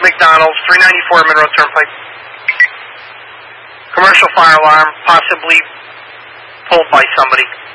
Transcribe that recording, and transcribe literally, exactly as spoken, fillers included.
McDonald's, three ninety-four Monroe Turnpike. Commercial fire alarm, possibly pulled by somebody.